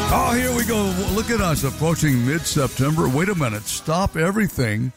Oh, here we go. Look at us approaching mid-September. Wait a minute. Stop everything.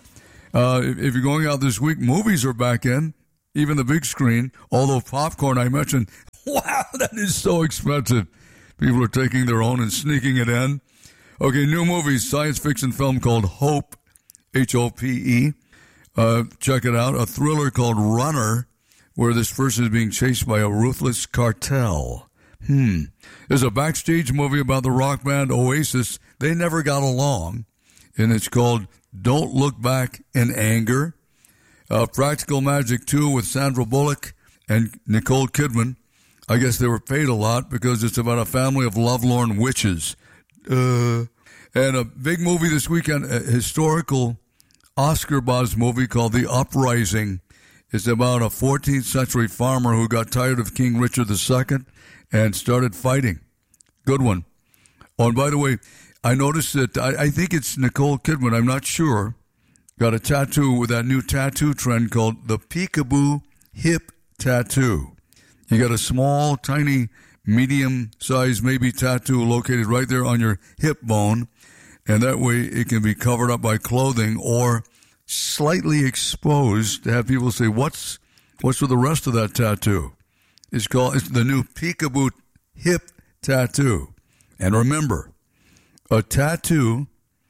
If you're going out this week, movies are back in, even the big screen. Although popcorn, I mentioned, wow, that is so expensive. People are taking their own and sneaking it in. Okay, new movie, science fiction film called Hope, H-O-P-E. Check it out. A thriller called Runner, where this person is being chased by a ruthless cartel. There's a backstage movie about the rock band Oasis. They never got along, and it's called Don't Look Back in Anger. Practical Magic 2 with Sandra Bullock and Nicole Kidman. I guess they were paid a lot because it's about a family of lovelorn witches. And a big movie this weekend, a historical Oscar buzz movie called The Uprising. It's about a 14th century farmer who got tired of King Richard II and started fighting. Good one. Oh, and by the way, I noticed that I think it's Nicole Kidman, I'm not sure, got a tattoo with that new tattoo trend called the Peekaboo Hip Tattoo. You got a small, tiny, medium-sized maybe tattoo located right there on your hip bone, and that way it can be covered up by clothing or slightly exposed to have people say, what's with the rest of that tattoo? It's the new Peekaboo Hip Tattoo. And remember, a tattoo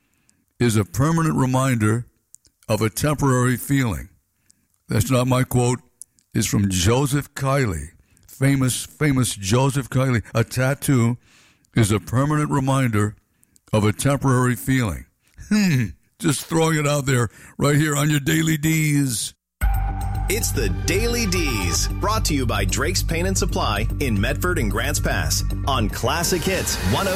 is a permanent reminder of a temporary feeling. That's not my quote. It's from Joseph Kiley, famous Joseph Kiley. A tattoo is a permanent reminder of a temporary feeling. Just throwing it out there right here on your Daily D's. It's the Daily D's, brought to you by Drake's Paint and Supply in Medford and Grants Pass on Classic Hits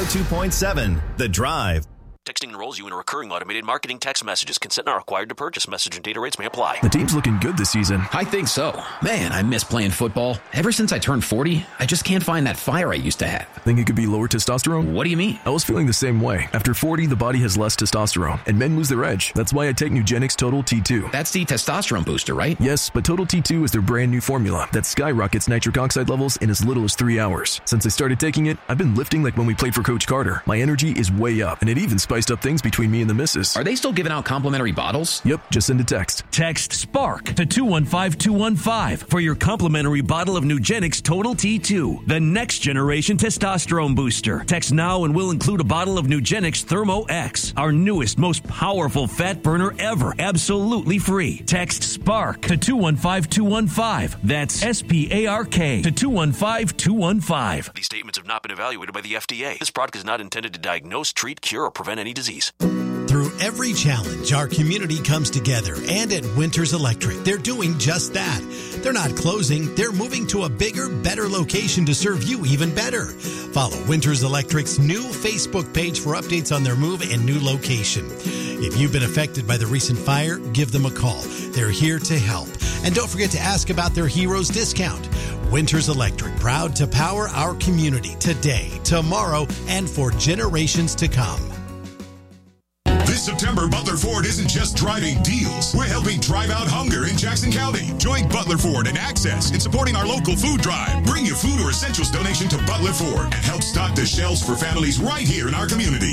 102.7 The Drive. Texting enrolls you in a recurring automated marketing text messages. Consent not required to purchase. Message and data rates may apply. The team's looking good this season. I think so. Man, I miss playing football. Ever since I turned 40, I just can't find that fire I used to have. Think it could be lower testosterone? What do you mean? I was feeling the same way. After 40, the body has less testosterone, and men lose their edge. That's why I take Nugenix Total T2. That's the testosterone booster, right? Yes, but Total T2 is their brand new formula that skyrockets nitric oxide levels in as little as 3 hours. Since I started taking it, I've been lifting like when we played for Coach Carter. My energy is way up, and it even spiced up things between me and the missus. Are they still giving out complimentary bottles? Yep, just send a text. Text SPARK to 215215 for your complimentary bottle of Nugenix Total T2, the next generation testosterone booster. Text now and we'll include a bottle of Nugenix Thermo X, our newest, most powerful fat burner ever, absolutely free. Text SPARK to 215215. That's SPARK to 215215. These statements have not been evaluated by the FDA. This product is not intended to diagnose, treat, cure, or prevent any disease. Through every challenge, our community comes together, and at Winters Electric, they're doing just that. They're not closing, they're moving to a bigger, better location to serve you even better. Follow Winters Electric's new Facebook page for updates on their move and new location. If you've been affected by the recent fire, give them a call. They're here to help. And don't forget to ask about their Heroes discount. Winters Electric, proud to power our community today, tomorrow, and for generations to come. This September, Butler Ford isn't just driving deals. We're helping drive out hunger in Jackson County. Join Butler Ford and Access in supporting our local food drive. Bring your food or essentials donation to Butler Ford and help stock the shelves for families right here in our community.